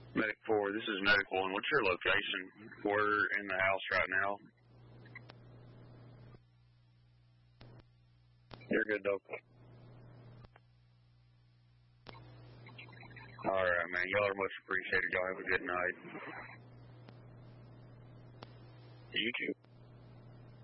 Medic 4, this is Medic 1. What's your location? We're in the house right now. You're good, though. Alright, man. Y'all are much appreciated. Y'all have a good night. You too.